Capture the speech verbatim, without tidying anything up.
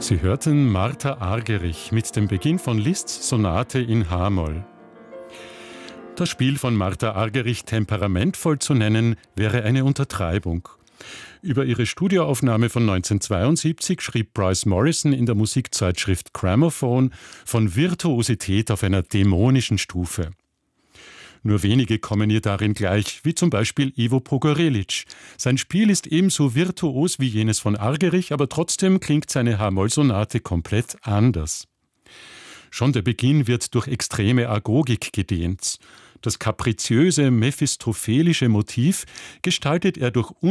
Sie hörten Martha Argerich mit dem Beginn von Liszt's Sonate in H-Moll. Das Spiel von Martha Argerich temperamentvoll zu nennen, wäre eine Untertreibung. Über ihre Studioaufnahme von neunzehnhundertzweiundsiebzig schrieb Bryce Morrison in der Musikzeitschrift Gramophone von Virtuosität auf einer dämonischen Stufe. Nur wenige kommen ihr darin gleich, wie zum Beispiel Ivo Pogorelic. Sein Spiel ist ebenso virtuos wie jenes von Argerich, aber trotzdem klingt seine H-Moll-Sonate komplett anders. Schon der Beginn wird durch extreme Agogik gedehnt. Das kapriziöse, mephistophelische Motiv gestaltet er durch